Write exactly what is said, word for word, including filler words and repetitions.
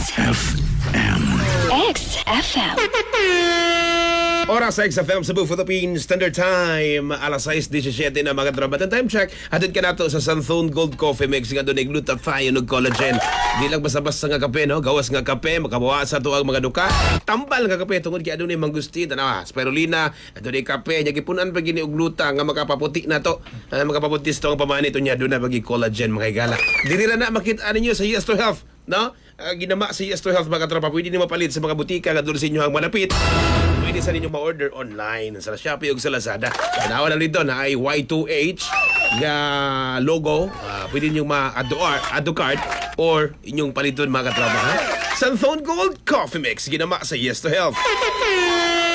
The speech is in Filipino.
F M. X F M. Oras sa X F M Cebu Philippines Standard Time alas sais diecisiete na mga drabatan time check. Hatid ka nato sa Santhone Gold Coffee Mix nga doon ay glutathione ug collagen. Di lang basta-basta nga kape no, gawas nga kape makabawa sa to ang mga duka. Tambal nga kape tungod kay adunay mangustin na spirulina, adunay kape nya gipunan pa gini og gluta nga makapaputi na to. Uh, makapaputis to ang pamani to nya doon na bagi collagen mga higala. Diri ra na makita ninyo sa Yes to Health, no? Uh, ginama sa Yes to Health mga tropa, pwede ni mapalit sa mga butika nga doon sa inyo ang malapit. Pwede sa ninyo ma-order online sa Shopee o sa Lazada. Tanawa lang dito na ay Y two H nga logo. Uh, pwede niyo ma-add card or inyong paliton mga katropa. Ha? Santhone Gold Coffee Mix ginama sa Yes to Health.